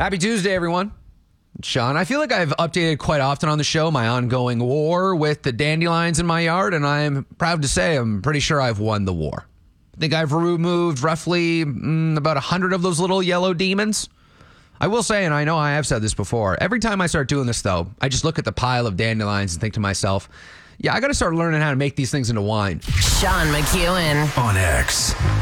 Happy Tuesday, everyone. It's Sean. I feel like I've updated quite often on the show my ongoing war with the dandelions in my yard, and I'm proud to say I'm pretty sure I've won the war. I think I've removed roughly about 100 of those little yellow demons. I will say, and I know I have said this before, every time I start doing this, though, I just look at the pile of dandelions and think to myself, yeah, I got to start learning how to make these things into wine. Sean McEwen on X.